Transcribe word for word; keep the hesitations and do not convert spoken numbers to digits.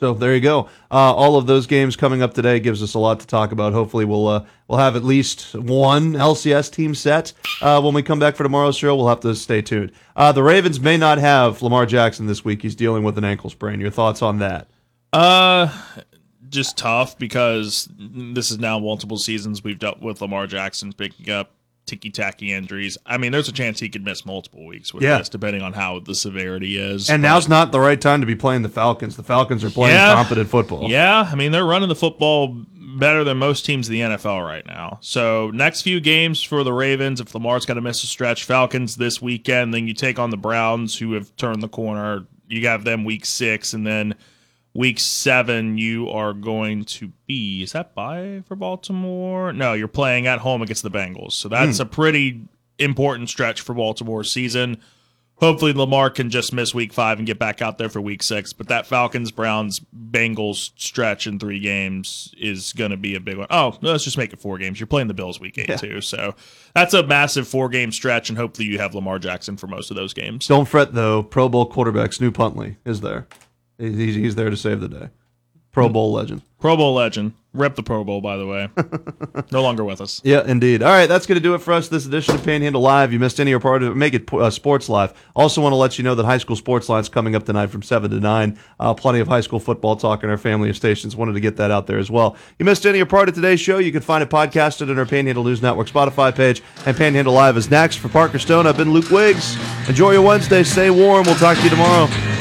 So there you go. Uh, all of those games coming up today gives us a lot to talk about. Hopefully we'll uh, we'll have at least one L C S team set uh, when we come back for tomorrow's show. We'll have to stay tuned. Uh, the Ravens may not have Lamar Jackson this week. He's dealing with an ankle sprain. Your thoughts on that? Uh, just tough because this is now multiple seasons we've dealt with Lamar Jackson picking up ticky-tacky injuries. I mean, there's a chance he could miss multiple weeks with yeah. this, depending on how the severity is. And but, now's not the right time to be playing the Falcons. The Falcons are playing yeah, competent football. Yeah, I mean, they're running the football better than most teams in the N F L right now. So next few games for the Ravens, if Lamar's got to miss a stretch, Falcons this weekend, then you take on the Browns, who have turned the corner. You have them week six, and then week seven, you are going to be, is that bye for Baltimore? No, you're playing at home against the Bengals. So that's mm. a pretty important stretch for Baltimore's season. Hopefully Lamar can just miss week five and get back out there for week six. But that Falcons, Browns, Bengals stretch in three games is going to be a big one. Oh, let's just make it four games. You're playing the Bills week eight, yeah. too. So that's a massive four-game stretch, and hopefully you have Lamar Jackson for most of those games. Don't fret, though. Pro Bowl quarterback Snoop Huntley is there. He's, he's there to save the day. Pro Bowl legend. Pro Bowl legend. Rep the Pro Bowl, by the way. No longer with us. Yeah, indeed. All right, that's going to do it for us this edition of Panhandle Live. You missed any or part of it, make it uh, Sports Live. Also want to let you know that High School Sports Line's coming up tonight from seven to nine. Uh, plenty of high school football talk in our family of stations. Wanted to get that out there as well. You missed any or part of today's show, you can find it podcasted on our Panhandle News Network Spotify page. And Panhandle Live is next. For Parker Stone, I've been Luke Wiggs. Enjoy your Wednesday. Stay warm. We'll talk to you tomorrow.